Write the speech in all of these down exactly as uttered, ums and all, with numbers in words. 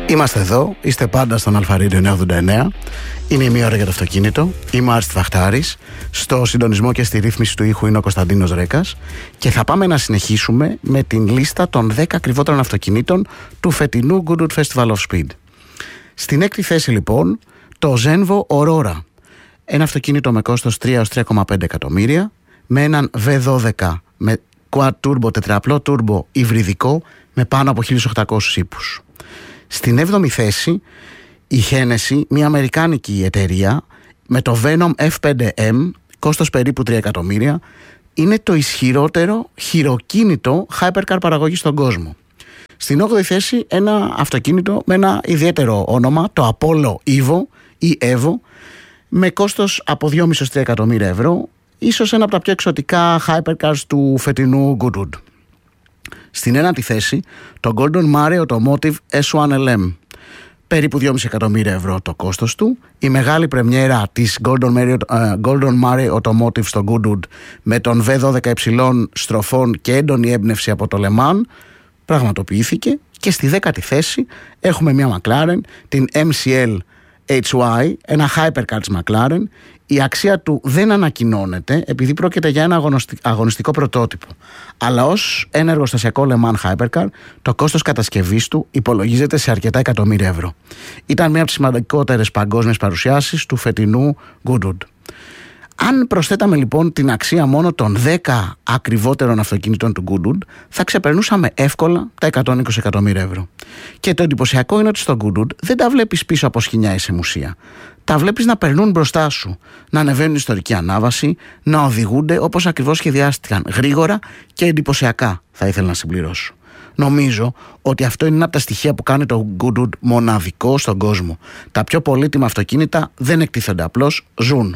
Είμαστε εδώ, είστε πάντα στον Αλφα Radio εννιακόσια ογδόντα εννέα. Είναι η μία ώρα για το αυτοκίνητο. Είμαι ο Άρης Βαχτάρης. Στο συντονισμό και στη ρύθμιση του ήχου είναι ο Κωνσταντίνος Ρέκας. Και θα πάμε να συνεχίσουμε με την λίστα των δέκα ακριβότερων αυτοκινήτων του φετινού Goodwood Festival of Speed. Στην έκτη θέση λοιπόν το Zenvo Aurora. Ένα αυτοκίνητο με κόστος τρία έως τρία κόμμα πέντε εκατομμύρια, με έναν βι δώδεκα με quad turbo, τετραπλό turbo υβριδικό με πάνω από χίλιους οκτακόσιους ύπους. Στην έβδομη θέση η Hennessy, μια αμερικάνικη εταιρεία, με το Venom εφ φάιβ εμ, κόστος περίπου τρία εκατομμύρια, είναι το ισχυρότερο χειροκίνητο hypercar παραγωγή στον κόσμο. Στην όγδοη θέση ένα αυτοκίνητο με ένα ιδιαίτερο όνομα, το Apollo Evo ή Evo, με κόστος από δυόμισι έως τρία εκατομμύρια ευρώ, ίσως ένα από τα πιο εξωτικά hypercars του φετινού Goodwood. Στην ένατη θέση το Golden Mare Automotive ες ουάν ελ εμ, περίπου δυόμισι εκατομμύρια ευρώ το κόστος του. Η μεγάλη πρεμιέρα της Golden Mare, uh, Golden Mare Automotive στο Goodwood, με τον βι δώδεκα ε στροφών και έντονη έμπνευση από το Le Mans, πραγματοποιήθηκε. Και στη δέκατη θέση έχουμε μια McLaren, την εμ σι ελ έιτς γουάι, ένα hypercar της McLaren. Η αξία του δεν ανακοινώνεται επειδή πρόκειται για ένα αγωνιστικό πρωτότυπο. Αλλά ως ένα εργοστασιακό Le Mans Hypercar, το κόστος κατασκευής του υπολογίζεται σε αρκετά εκατομμύρια ευρώ. Ήταν μία από τις σημαντικότερες παγκόσμιες παρουσιάσεις του φετινού Goodwood. Αν προσθέταμε λοιπόν την αξία μόνο των δέκα ακριβότερων αυτοκινήτων του Goodwood, θα ξεπερνούσαμε εύκολα τα εκατόν είκοσι εκατομμύρια ευρώ. Και το εντυπωσιακό είναι ότι στο Goodwood δεν τα βλέπεις πίσω από σκοινιά ή σε μουσεία. Τα βλέπεις να περνούν μπροστά σου, να ανεβαίνουν ιστορική ανάβαση, να οδηγούνται όπως ακριβώς σχεδιάστηκαν, γρήγορα και εντυπωσιακά, θα ήθελα να συμπληρώσω. Νομίζω ότι αυτό είναι ένα από τα στοιχεία που κάνει το Goodwood μοναδικό στον κόσμο. Τα πιο πολύτιμα αυτοκίνητα δεν εκτίθενται απλώς, ζουν.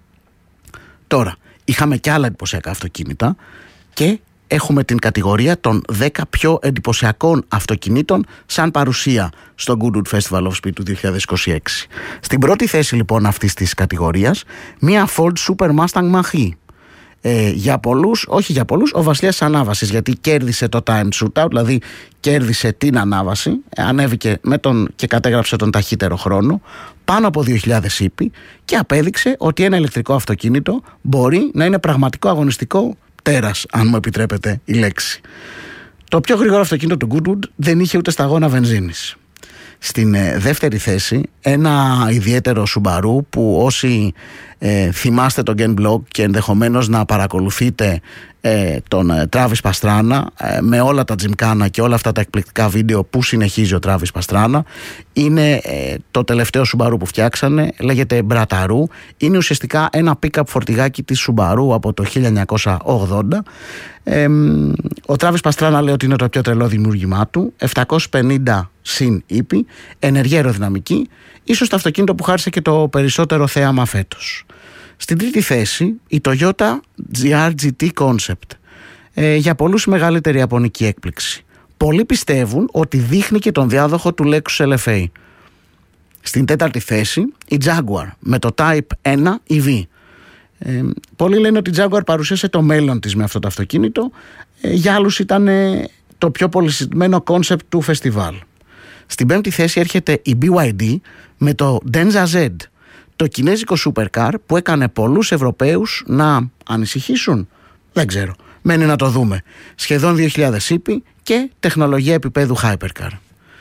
Τώρα, είχαμε και άλλα εντυπωσιακά αυτοκίνητα και έχουμε την κατηγορία των δέκα πιο εντυπωσιακών αυτοκινήτων σαν παρουσία στο Goodwood Festival of Speed του δύο χιλιάδες είκοσι έξι. Στην πρώτη θέση λοιπόν αυτής της κατηγορίας, μια Ford Super Mustang Mach-E. Ε, για πολλούς, όχι για πολλούς, ο βασιλιάς της ανάβασης, γιατί κέρδισε το time shootout, δηλαδή κέρδισε την ανάβαση, ανέβηκε με τον, και κατέγραψε τον ταχύτερο χρόνο, πάνω από δύο χιλιάδες ύπη, και απέδειξε ότι ένα ηλεκτρικό αυτοκίνητο μπορεί να είναι πραγματικό αγωνιστικό τέρας, αν μου επιτρέπετε η λέξη. Το πιο γρήγορο αυτοκίνητο του Goodwood δεν είχε ούτε σταγόνα βενζίνης. Στην ε, δεύτερη θέση ένα ιδιαίτερο Subaru που όσοι ε, θυμάστε τον Gen Blog και ενδεχομένως να παρακολουθείτε ε, τον ε, Travis Pastrana ε, με όλα τα Gymkhana και όλα αυτά τα εκπληκτικά βίντεο που συνεχίζει ο Travis Pastrana, είναι ε, το τελευταίο Subaru που φτιάξανε, λέγεται Brataru. Είναι ουσιαστικά ένα pick-up φορτηγάκι της Subaru από το χίλια εννιακόσια ογδόντα. Ε, ο Travis Pastrana λέει ότι είναι το πιο τρελό δημιούργημά του, επτακόσιους πενήντα συν ύπη, ενεργή αεροδυναμική, ίσως το αυτοκίνητο που χάρισε και το περισσότερο θέαμα φέτος. Στην τρίτη θέση η Toyota τζι αρ τζι τι Concept, ε, για πολλούς η μεγαλύτερη ιαπωνική έκπληξη. Πολλοί πιστεύουν ότι δείχνει και τον διάδοχο του Lexus ελ εφ έι. Στην τέταρτη θέση η Jaguar με το Type ένα ι βι. Ε, πολλοί λένε ότι η Jaguar παρουσίασε το μέλλον της με αυτό το αυτοκίνητο, ε, για άλλους ήταν ε, το πιο πολυσυζητημένο κόνσεπτ του φεστιβάλ. Στην πέμπτη θέση έρχεται η μπι γουάι ντι με το Denza Z, το κινέζικο supercar που έκανε πολλούς Ευρωπαίους να ανησυχήσουν. Δεν ξέρω, μένει να το δούμε. Σχεδόν δύο χιλιάδες ύπη και τεχνολογία επίπεδου hypercar.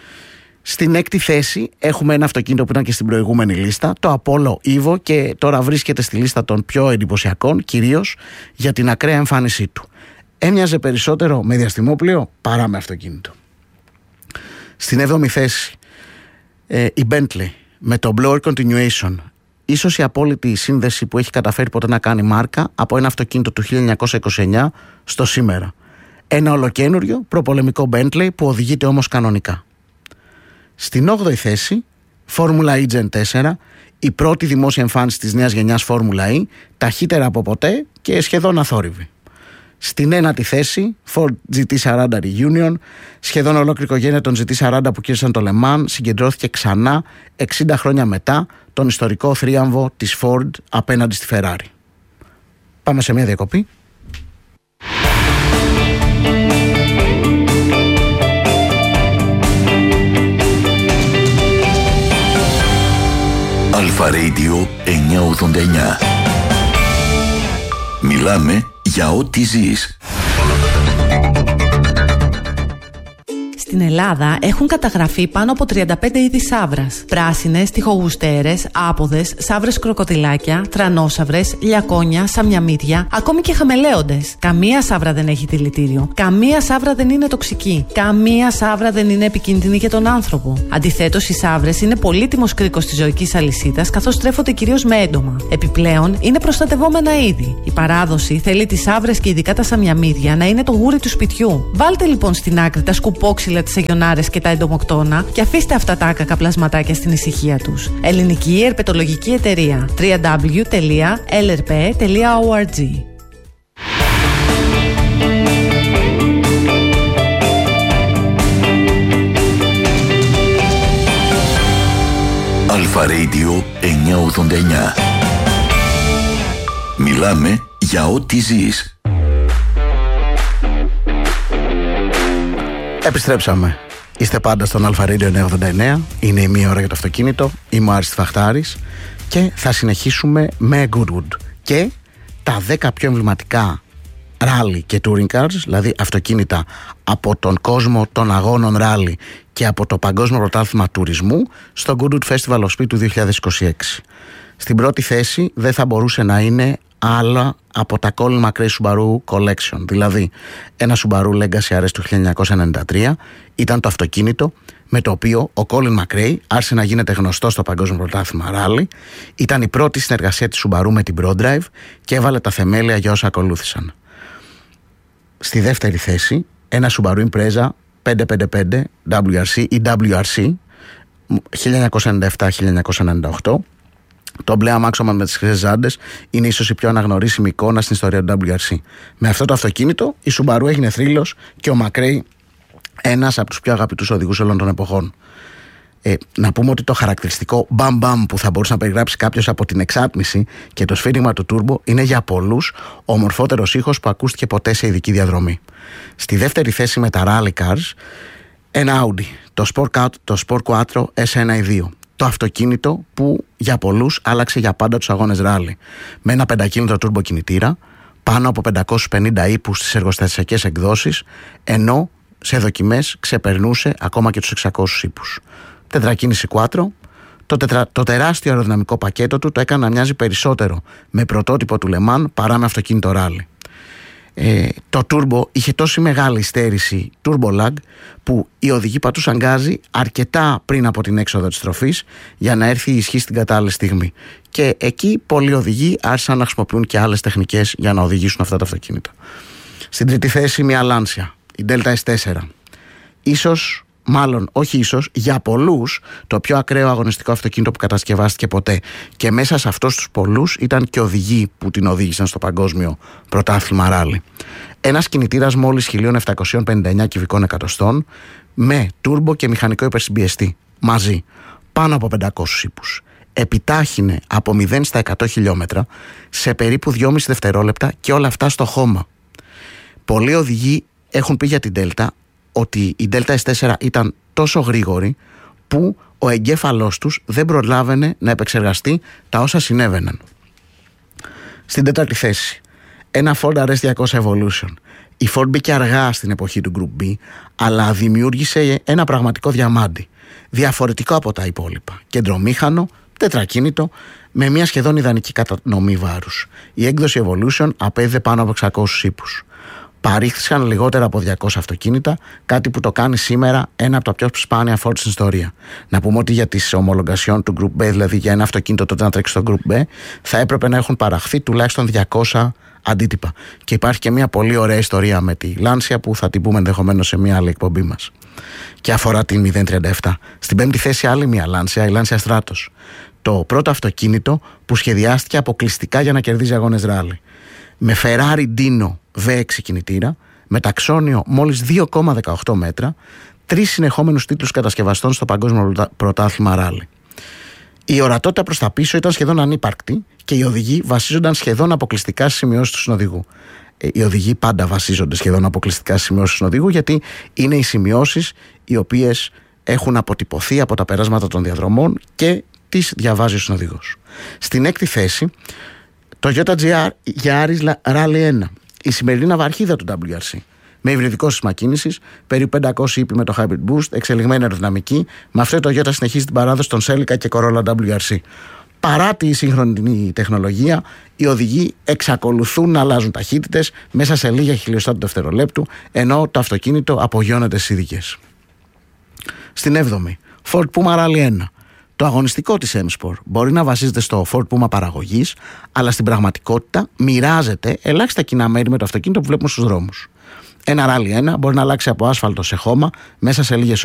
Στην έκτη θέση έχουμε ένα αυτοκίνητο που ήταν και στην προηγούμενη λίστα, το Apollo Evo, και τώρα βρίσκεται στη λίστα των πιο εντυπωσιακών, κυρίως για την ακραία εμφάνισή του. Έμοιαζε περισσότερο με διαστημόπλοιο παρά με αυτοκίνητο. Στην έβδομη θέση ε, η Bentley με το Blower Continuation, ίσως η απόλυτη σύνδεση που έχει καταφέρει ποτέ να κάνει μάρκα από ένα αυτοκίνητο του χίλια εννιακόσια είκοσι εννιά στο σήμερα. Ένα ολοκένουργιο προπολεμικό Bentley που οδηγείται όμως κανονικά. Στην όγδοη θέση Formula E Gen τέσσερα, η πρώτη δημόσια εμφάνιση της νέας γενιάς Formula E, ταχύτερα από ποτέ και σχεδόν αθόρυβη. Στην ένατη θέση Ford τζι τι σαράντα Reunion, σχεδόν ολόκληρη οικογένεια των τζι τι σαράντα που κέρδισαν το Le Mans συγκεντρώθηκε ξανά εξήντα χρόνια μετά τον ιστορικό θρίαμβο της Ford απέναντι στη Ferrari. Πάμε σε μια διακοπή. Radio εννιακόσια ογδόντα εννιά. Μιλάμε για ό,τι ζεις. Στην Ελλάδα έχουν καταγραφεί πάνω από τριάντα πέντε είδη σαύρας. Πράσινες, τοιχογουστέρες, άποδες, σαύρες κροκοδιλάκια, τρανόσαυρες, λιακόνια, σαμιαμίδια, ακόμη και χαμελέοντες. Καμία σαύρα δεν έχει δηλητήριο. Καμία σαύρα δεν είναι τοξική. Καμία σαύρα δεν είναι επικίνδυνη για τον άνθρωπο. Αντιθέτως, οι σαύρες είναι πολύτιμος κρίκος της ζωικής αλυσίδας, καθώς τρέφονται κυρίως με έντομα. Επιπλέον, είναι προστατευόμενα είδη. Η παράδοση θέλει τις σαύρες και ειδικά τα σαμιαμίδια να είναι το γούρι του σπιτιού. Βάλτε λοιπόν στην άκρη τα σκουπόξυλα, τις αγιονάρες και τα εντομοκτώνα και αφήστε αυτά τα άκακα πλασματάκια στην ησυχία τους. Ελληνική Ερπετολογική Εταιρεία. double-u double-u double-u τελεία ελ ερ πι τελεία ο αρ τζι. Αλφα Radio εννιακόσια ογδόντα εννιά. Μιλάμε για ό,τι ζεις. Επιστρέψαμε. Είστε πάντα στον Αλφα Radio εννιακόσια ογδόντα εννέα. Είναι η μία ώρα για το αυτοκίνητο. Είμαι ο Άρης Βαχτάρης και θα συνεχίσουμε με Goodwood και τα δέκα πιο εμβληματικά rally και touring cars, δηλαδή αυτοκίνητα από τον κόσμο των αγώνων rally και από το Παγκόσμιο Πρωτάθλημα Τουρισμού στο Goodwood Festival of Speed του δύο χιλιάδες είκοσι έξι. Στην πρώτη θέση δεν θα μπορούσε να είναι άλλα από τα Colin McRae Subaru Collection, δηλαδή ένα Subaru Legacy αρ ες του χίλια εννιακόσια ενενήντα τρία ήταν το αυτοκίνητο με το οποίο ο Colin McRae άρχισε να γίνεται γνωστό στο Παγκόσμιο Πρωτάθλημα Rally. Ήταν η πρώτη συνεργασία της Subaru με την ProDrive και έβαλε τα θεμέλια για όσα ακολούθησαν. Στη δεύτερη θέση ένα Subaru Impreza πεντακόσια πενήντα πέντε ντάμπλιου αρ σι ή ντάμπλιου αρ σι χίλια εννιακόσια ενενήντα επτά χίλια εννιακόσια ενενήντα οκτώ. Το μπλε αμάξωμα με τις χρυσές ζάντες είναι ίσως η πιο αναγνωρίσιμη εικόνα στην ιστορία του ντάμπλιου αρ σι. Με αυτό το αυτοκίνητο η Subaru έγινε θρύλος και ο McRae ένας από τους πιο αγαπητούς οδηγούς όλων των εποχών. Ε, να πούμε ότι το χαρακτηριστικό μπαμ μπαμ που θα μπορούσε να περιγράψει κάποιος από την εξάτμιση και το σφύριγμα του τούρμπο είναι για πολλούς ο ομορφότερος ήχος που ακούστηκε ποτέ σε ειδική διαδρομή. Στη δεύτερη θέση με τα Rally Cars ένα Audi, το Sport, το Sport Quattro ες ένα ι δύο. Το αυτοκίνητο που για πολλούς άλλαξε για πάντα τους αγώνες ράλι. Με ένα πεντακίνητρο τούρμπο κινητήρα, πάνω από πεντακόσιους πενήντα ύπους στις εργοστασιακές εκδόσεις, ενώ σε δοκιμές ξεπερνούσε ακόμα και τους εξακόσιους ύπους. Τετρακίνηση Quattro, το, τετρα, το τεράστιο αεροδυναμικό πακέτο του το έκανε να μοιάζει περισσότερο με πρωτότυπο του Le Mans παρά με αυτοκίνητο ράλι. Ε, το turbo είχε τόση μεγάλη στέρηση turbo lag που οι οδηγοί πατούσαν γκάζι αρκετά πριν από την έξοδο της στροφής για να έρθει η ισχύ στην κατάλληλη στιγμή, και εκεί πολλοί οδηγοί άρχισαν να χρησιμοποιούν και άλλες τεχνικές για να οδηγήσουν αυτά τα αυτοκίνητα. Στην τρίτη θέση μια Lancia, η Delta ες τέσσερα, ίσως, μάλλον όχι ίσως, για πολλούς το πιο ακραίο αγωνιστικό αυτοκίνητο που κατασκευάστηκε ποτέ, και μέσα σε αυτούς τους πολλούς ήταν και οδηγοί που την οδήγησαν στο Παγκόσμιο Πρωτάθλημα Ράλι. Ένας κινητήρας μόλις χίλια επτακόσια πενήντα εννέα κυβικών εκατοστών με τούρμπο και μηχανικό υπερσυμπιεστή μαζί, πάνω από πεντακόσιους ύπους. Επιτάχυνε από μηδέν στα εκατό χιλιόμετρα σε περίπου δυόμισι δευτερόλεπτα, και όλα αυτά στο χώμα. Πολλοί οδηγοί έχουν πει για την Delta ότι η Delta ες τέσσερα ήταν τόσο γρήγορη που ο εγκέφαλός τους δεν προλάβαινε να επεξεργαστεί τα όσα συνέβαιναν. Στην τέταρτη θέση ένα Ford αρ ες διακόσια Evolution. Η Ford μπήκε αργά στην εποχή του Group B, αλλά δημιούργησε ένα πραγματικό διαμάντι, διαφορετικό από τα υπόλοιπα. Κεντρομήχανο, τετρακίνητο, με μια σχεδόν ιδανική κατανομή βάρους. Η έκδοση Evolution απέδιδε πάνω από εξακόσιους ύπους. Παρήχθησαν λιγότερα από διακόσια αυτοκίνητα, κάτι που το κάνει σήμερα ένα από τα πιο σπάνια Ford στην ιστορία. Να πούμε ότι για τις ομολογασιών του Group B, δηλαδή για ένα αυτοκίνητο τότε να τρέξει στο Group B, θα έπρεπε να έχουν παραχθεί τουλάχιστον διακόσια αντίτυπα. Και υπάρχει και μια πολύ ωραία ιστορία με τη Lancia που θα την πούμε ενδεχομένως σε μια άλλη εκπομπή μας. Και αφορά την μηδέν τριάντα επτά. Στην πέμπτη θέση άλλη μια Lancia, η Lancia Stratos. Το πρώτο αυτοκίνητο που σχεδιάστηκε αποκλειστικά για να κερδίζει αγώνες ράλι. Με Ferrari Dino βι έξι κινητήρα, με ταξόνιο μόλις δύο κόμμα δεκαοκτώ μέτρα, τρεις συνεχόμενους τίτλους κατασκευαστών στο Παγκόσμιο Πρωτάθλημα Ράλι. Η ορατότητα προς τα πίσω ήταν σχεδόν ανύπαρκτη και οι οδηγοί βασίζονταν σχεδόν αποκλειστικά στις σημειώσεις του συνοδηγού. Οι οδηγοί πάντα βασίζονται σχεδόν αποκλειστικά στις σημειώσεις του συνοδηγού, γιατί είναι οι σημειώσεις οι οποίες έχουν αποτυπωθεί από τα περάσματα των διαδρομών και τις διαβάζει ο συνοδηγός. Στην έκτη θέση, το Toyota Yaris Rally ένα, η σημερινή ναυαρχίδα του ντάμπλιου αρ σι. Με υβριδικό σύστημα κίνησης, περίπου πεντακόσια ύπη με το Hybrid Boost, εξελιγμένη αεροδυναμική, με αυτό το Toyota συνεχίζει την παράδοση των Celica και Corolla ντάμπλιου αρ σι. Παρά τη σύγχρονη τεχνολογία, οι οδηγοί εξακολουθούν να αλλάζουν ταχύτητες μέσα σε λίγα χιλιοστά του δευτερολέπτου, ενώ το αυτοκίνητο απογειώνεται στις ειδικές. Στην έβδομη, Ford Puma Rally ένα. Το αγωνιστικό της M-Sport μπορεί να βασίζεται στο Ford Puma παραγωγής, αλλά στην πραγματικότητα μοιράζεται ελάχιστα κοινά μέρη με το αυτοκίνητο που βλέπουμε στους δρόμους. Ένα Rally ένα μπορεί να αλλάξει από άσφαλτο σε χώμα μέσα σε λίγες